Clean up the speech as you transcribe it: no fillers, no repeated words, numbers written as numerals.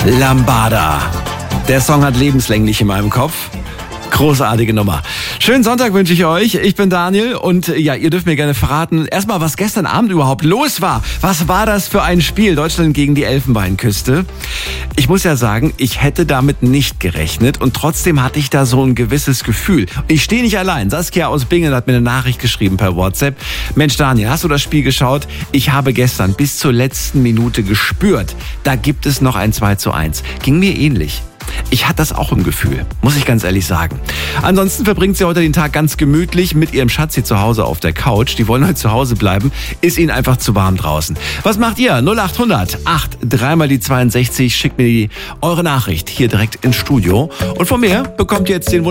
Lambada. Der Song hat lebenslänglich in meinem Kopf. Großartige Nummer. Schönen Sonntag wünsche ich euch. Ich bin Daniel und ja, ihr dürft mir gerne verraten, erstmal, was gestern Abend überhaupt los war. Was war das für ein Spiel? Deutschland gegen die Elfenbeinküste. Ich muss ja sagen, ich hätte damit nicht gerechnet und trotzdem hatte ich da so ein gewisses Gefühl. Ich stehe nicht allein. Saskia aus Bingen hat mir eine Nachricht geschrieben per WhatsApp. Mensch Daniel, hast du das Spiel geschaut? Ich habe gestern bis zur letzten Minute gespürt, da gibt es noch ein 2:1. Ging mir ähnlich. Ich hatte das auch im Gefühl, muss ich ganz ehrlich sagen. Ansonsten verbringt sie heute den Tag ganz gemütlich mit ihrem Schatzi zu Hause auf der Couch. Die wollen heute zu Hause bleiben, ist ihnen einfach zu warm draußen. Was macht ihr? 0800 83 62, schickt mir eure Nachricht hier direkt ins Studio. Und von mir bekommt ihr jetzt den